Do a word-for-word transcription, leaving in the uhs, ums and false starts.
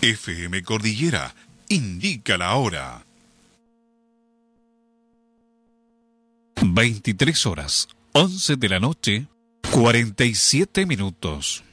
F M Cordillera indica la hora. veintitrés horas, once de la noche, cuarenta y siete minutos.